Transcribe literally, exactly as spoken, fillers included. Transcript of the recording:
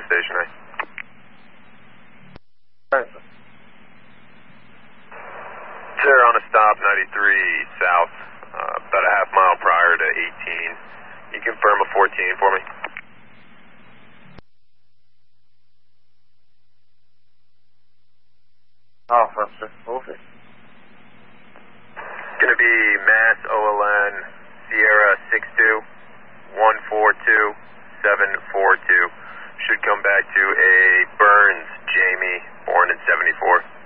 station A. Alright. Sir, on a stop, ninety-three south, uh, about a half mile prior to eighteen. You confirm a fourteen for me? Alpha, sir. Over. Gonna be Mass O L N Sierra six two one four two seven four two. Should come back to a Burns Jamie, born in seventy-four.